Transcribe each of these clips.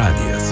radijas.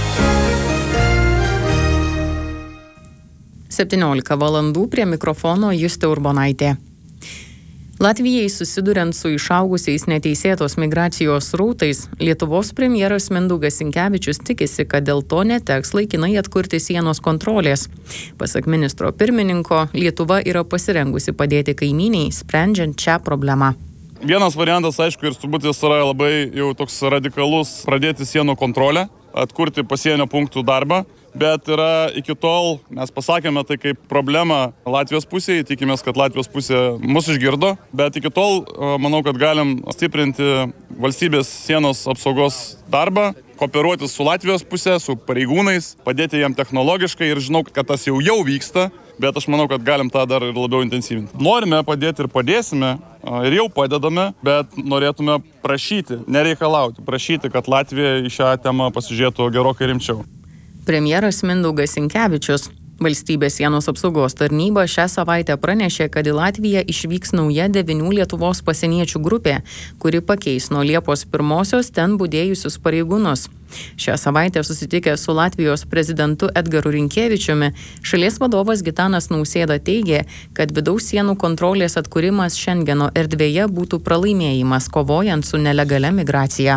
17 valandų prie mikrofono Justė Urbonaitė. Latvijai susiduriant su išaugusiais neteisėtos migracijos srautais, Lietuvos premjeras Mindaugas Sinkevičius tikisi, kad dėl to neteks laikinai atkurti sienos kontrolės. Pasak ministro pirmininko, Lietuva yra pasirengusi padėti kaimyniai, sprendžiant šią problemą. Vienas variantas, aišku, ir turbūt jis yra labai jau toks radikalus, pradėti sienų kontrolę, atkurti pasienio punktų darbą. Bet yra iki tol, mes pasakėme tai kaip problemą Latvijos pusėje, tikimės, kad Latvijos pusė mus išgirdo, bet iki tol manau, kad galim stiprinti valstybės sienos apsaugos darbą, kooperuotis su Latvijos pusė, su pareigūnais, padėti jam technologiškai ir žinau, kad tas jau vyksta, bet aš manau, kad galim tą dar ir labiau intensyvinti. Norime padėti ir padėsime ir jau padedame, bet norėtume prašyti, nereikalauti, prašyti, kad Latvija į šią temą pasižiūrėtų gerokai rimčiau. Premjeras Mindaugas Sinkevičius. Valstybės sienos apsaugos tarnyba šią savaitę pranešė, kad į Latviją išvyks nauja 9 Lietuvos pasieniečių grupė, kuri pakeis nuo Liepos 1 ten budėjusius pareigūnus. Šią savaitę susitikę su Latvijos prezidentu Edgaru Rinkėvičiumi, šalies vadovas Gitanas Nausėda teigė, kad vidaus sienų kontrolės atkūrimas Šengeno erdvėje būtų pralaimėjimas kovojant su nelegalia migracija.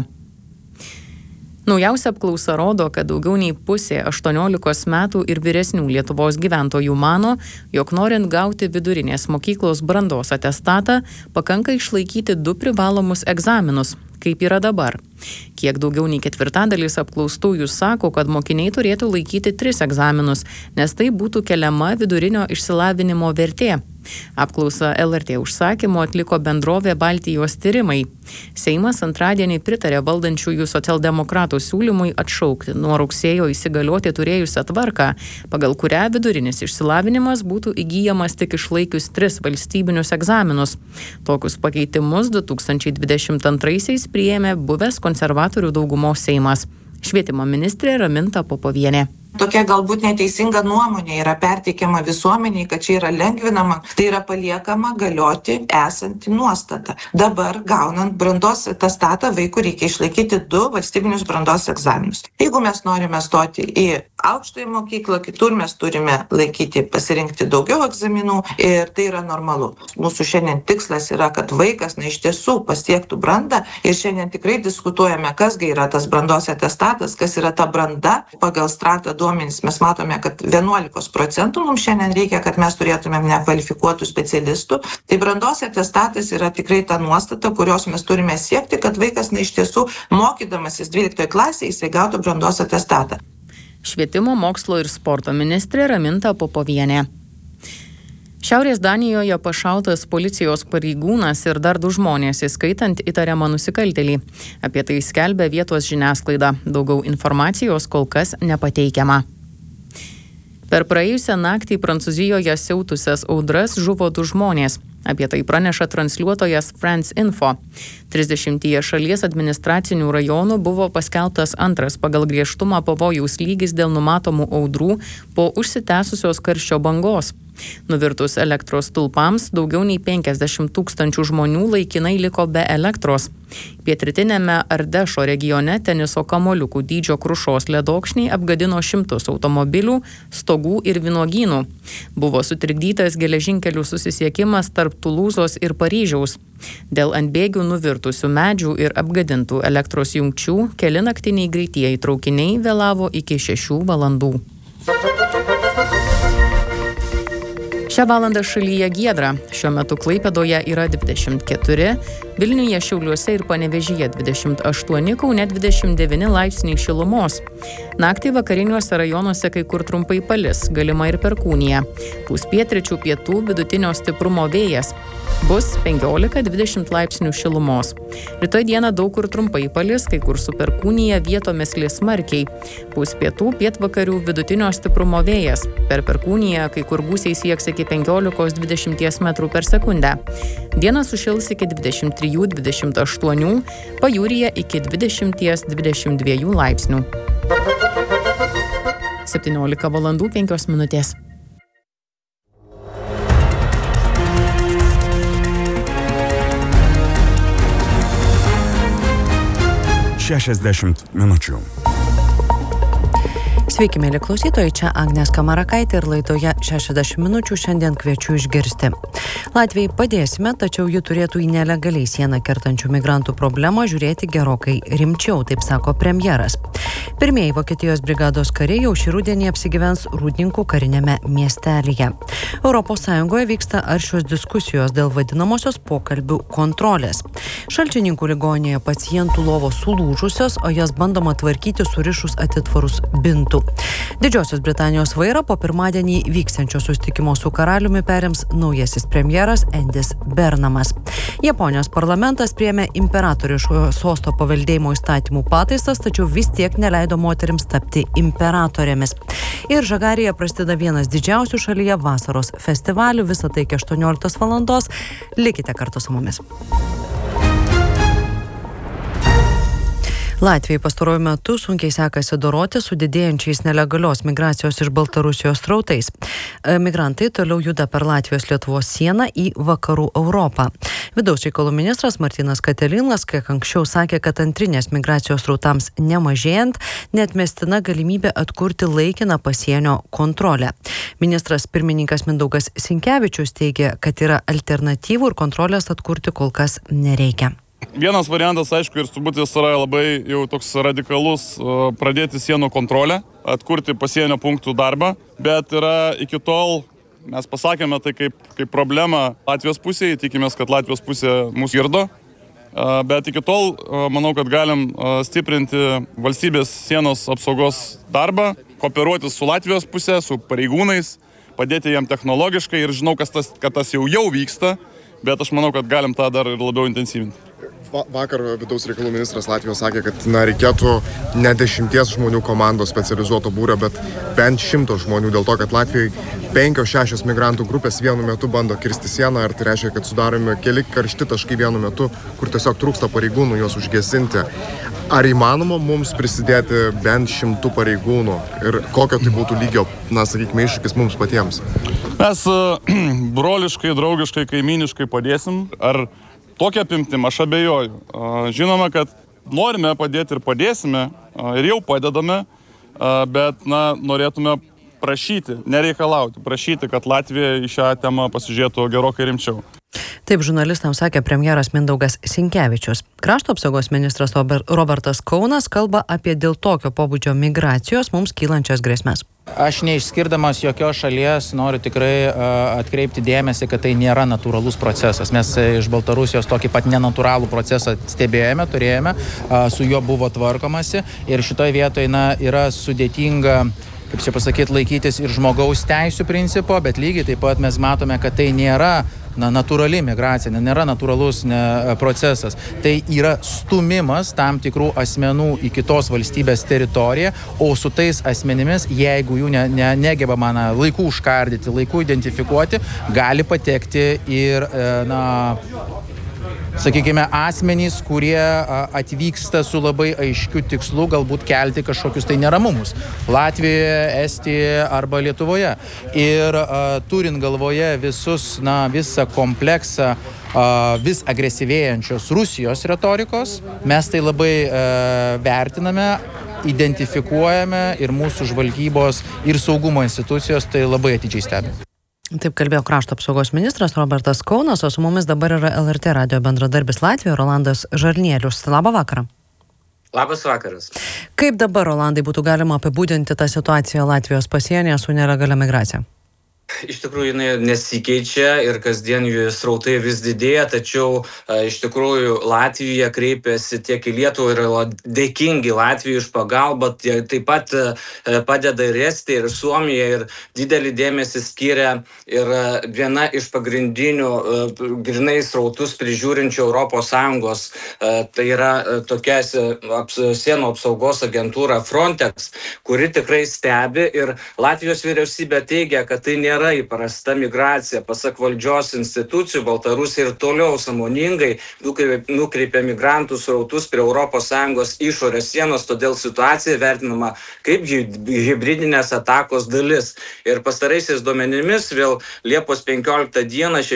Naujausia apklausa rodo, kad daugiau nei pusė 18 metų ir vyresnių Lietuvos gyventojų mano, jog norint gauti vidurinės mokyklos brandos atestatą, pakanka išlaikyti 2 privalomus egzaminus, kaip yra dabar. Kiek daugiau nei ketvirtadalis apklaustųjų sako, kad mokiniai turėtų laikyti 3 egzaminus, nes tai būtų keliama vidurinio išsilavinimo vertė. Apklausą LRT užsakymu atliko bendrovė Baltijos tyrimai. Seimas antradienį pritarė valdančiųjų socialdemokratų siūlymui atšaukti nuo rugsėjo įsigalioti turėjusią tvarką, pagal kurią vidurinis išsilavinimas būtų įgyjamas tik išlaikius 3 valstybinius egzaminus. Tokius pakeitimus 2022 priėmė buvęs konservatorių daugumos Seimas. Švietimo ministrė Raminta Popovienė. Tokia galbūt neteisinga nuomonė yra perteikiama visuomeniai, kad čia yra lengvinama, tai yra paliekama galioti esanti nuostata. Dabar, gaunant brandos atestatą, vaikų reikia išlaikyti 2 valstybinius brandos egzaminus. Jeigu mes norime stoti į aukštąją mokyklą, kitur mes turime pasirinkti daugiau egzaminų ir tai yra normalu. Mūsų šiandien tikslas yra, kad vaikas iš tiesų pasiektų brandą ir šiandien tikrai diskutuojame, kasgi yra tas brandos atestatas, kas yra ta branda pagal Strata duomenys. Mes matome, kad 11% mums šiandien reikia, kad mes turėtumėm nekvalifikuotų specialistų. Tai brandos atestatas yra tikrai ta nuostata, kurios mes turime siekti, kad vaikas iš tiesų mokydamasis 12 klasėje jisai gautų brandos atestatą. Švietimo, mokslo ir sporto ministrė Raminta Popovienė. Šiaurės Danijoje pašautas policijos pareigūnas ir dar 2 žmonės, įskaitant įtariamą nusikaltėlį. Apie tai skelbia vietos žiniasklaida. Daugiau informacijos kol kas nepateikiama. Per praėjusią naktį Prancūzijoje siautusias audras žuvo 2 žmonės. Apie tai praneša transliuotojas France Info. 30 šalies administracinių rajonų buvo paskelbtas 2 pagal griežtumą pavojaus lygis dėl numatomų audrų po užsitęsusios karščio bangos. Nuvirtus elektros stulpams daugiau nei 50 000 žmonių laikinai liko be elektros. Pietrytinėme Ardešo regione teniso kamuoliukų dydžio krušos ledokšniai apgadino 100 automobilių, stogų ir vynuogynų. Buvo sutrikdytas geležinkelių susisiekimas tarp Tulūzos ir Paryžiaus. Dėl ant bėgių nuvirtusių medžių ir apgadintų elektros jungčių keli naktiniai greitieji traukiniai vėlavo iki 6 valandų. Šią valandą šalyje giedra. Šiuo metu Klaipėdoje yra 24, Vilniuje, Šiauliuose ir Panevėžyje 28, Kaune 29 laipsniai šilumos. Naktį vakariniuose rajonuose kai kur trumpai palis, galima ir perkūnija. Pūs pietryčių pietų vidutinio stiprumo vėjas. Bus 15-20 laipsnių šilumos. Rytoj dieną daug kur trumpai palis, kai kur su perkūnija vietomis lis smarkiai. Pūs pietų pietvakarių vidutinio stiprumo vėjas. Per perkūniją kai kur gūsiai sieks iki 15-20 metrų per sekundę. Dieną sušils iki 23-28, pajūryje iki 20-22 laipsnių. 17 valandų 5 minutės. Šešiasdešimt minučių. Sveiki, mėly klausytojai, čia Agnė Skamarakaitė ir laidoje 60 minučių šiandien kviečiu išgirsti. Latvijai padėsime, tačiau ji turėtų į nelegaliai sieną kertančių migrantų problemą žiūrėti gerokai rimčiau, taip sako premjeras. Pirmieji Vokietijos brigados kariai jau šį rudenį apsigyvens Rūdninkų karinėme miestelyje. ES vyksta aršios diskusijos dėl vadinamosios pokalbių kontrolės. Šalčininkų ligoninėje pacientų lovos sulūžusios, o jas bandoma tvarkyti surišus atitvarus bintų. Didžiosios Britanijos vairą po pirmadienį vyksiančio susitikimo su karaliumi perims naujasis premjeras Endis Bernamas. Japonijos parlamentas priėmė imperatoriškojo sosto paveldėjimo įstatymų pataisas, tačiau vis tiek neleido moterims tapti imperatorėmis. Ir Žagarėje prasideda vienas didžiausių šalyje vasaros festivalių, visą tai iki 18 valandos. Likite kartu su mumis. Latvijai pastaruoju metu sunkiai sekasi doroti su didėjančiais nelegalios migracijos iš Baltarusijos srautais. Migrantai toliau juda per Latvijos-Lietuvos sieną į vakarų Europą. Vidaus reikalų ministras Martynas Katilinas kiek anksčiau sakė, kad antrinės migracijos srautams nemažėjant, neatmestina galimybė atkurti laikiną pasienio kontrolę. Ministras pirmininkas Mindaugas Sinkevičius teigia, kad yra alternatyvų ir kontrolės atkurti kol kas nereikia. Vienas variantas, aišku, ir turbūt jis yra labai jau toks radikalus, pradėti sienų kontrolę, atkurti pasienio punktų darbą, bet yra iki tol, mes pasakėme tai kaip problemą Latvijos pusėje, tikimės, kad Latvijos pusė mūsų girdo, bet iki tol manau, kad galim stiprinti valstybės sienos apsaugos darbą, kooperuotis su Latvijos pusė, su pareigūnais, padėti jam technologiškai ir žinau, kad tas jau vyksta, bet aš manau, kad galim tą dar ir labiau intensyvinti. Vakar vidaus reikalų ministras Latvijos sakė, kad reikėtų ne 10 žmonių komandos specializuoto būrio, bet bent 100 žmonių, dėl to, kad Latvijai 5-6 migrantų grupės vienu metu bando kirsti sieną, ir tai reiškia, kad sudaromi keli karšti taškai vienu metu, kur tiesiog trūksta pareigūnų juos užgesinti. Ar įmanoma mums prisidėti bent 100 pareigūnų ir kokio tai būtų lygio, sakykime, iššūkis mums patiems? Mes broliškai, draugiškai, kaimyniškai padėsim. Ar tokia apimtim, aš abejoju. Žinoma, kad norime padėti ir padėsime, ir jau padedame, bet norėtume prašyti, nereikalauti, prašyti, kad Latvija į šią temą pasižiūrėtų gerokai rimčiau. Taip žurnalistams sakė premjeras Mindaugas Sinkevičius. Krašto apsaugos ministras Robertas Kaunas kalba apie dėl tokio pobūdžio migracijos mums kylančias grėsmes. Aš neišskirdamas jokios šalies noriu tikrai atkreipti dėmesį, kad tai nėra natūralus procesas. Mes iš Baltarusijos tokį pat nenatūralų procesą stebėjome, turėjome, su juo buvo tvarkomasi ir šitoje vietoje yra sudėtinga, kaip čia pasakyti, laikytis ir žmogaus teisių principo, bet lygiai taip pat mes matome, kad tai nėra natūrali migracija, nėra natūralus procesas. Tai yra stumimas tam tikrų asmenų į kitos valstybės teritoriją, o su tais asmenimis, jeigu jų negebama laiku užkardyti, laiku identifikuoti, gali patekti ir, sakykime, asmenys, kurie atvyksta su labai aiškiu tikslu galbūt kelti kažkokius tai neramumus Latvijoje, Estijoje arba Lietuvoje. Ir turint galvoje visą kompleksą vis agresyvėjančios Rusijos retorikos, mes tai labai vertiname, identifikuojame ir mūsų žvalgybos ir saugumo institucijos tai labai atidžiai stebi. Taip kalbėjo krašto apsaugos ministras Robertas Kaunas, o su mumis dabar yra LRT radijo bendradarbis Latvijoje Rolandas Žarnielius. Labą vakarą. Labas vakaras. Kaip dabar, Rolandai, būtų galima apibūdinti tą situaciją Latvijos pasienyje su nelegalia migracija? Iš tikrųjų, jinai nesikeičia ir kasdien jų srautai vis didėja, tačiau iš tikrųjų Latvija kreipiasi tiek į Lietuvą ir dėkingi Latvijai už pagalbą, taip pat padeda ir Estija, ir Suomija, ir didelį dėmesį skiria ir viena iš pagrindinių grinai srautus prižiūrinčių ES, tai yra tokia sienų apsaugos agentūra Frontex, kuri tikrai stebi ir Latvijos vyriausybė teigia, kad tai nėra įprasta migracija. Pasak valdžios institucijų, Baltarusija ir toliau sąmoningai nukreipia migrantų srautus prie ES išorės sienos, todėl situacija vertinama kaip hibridinės atakos dalis. Ir pastaraisiais duomenimis vėl Liepos 15 dieną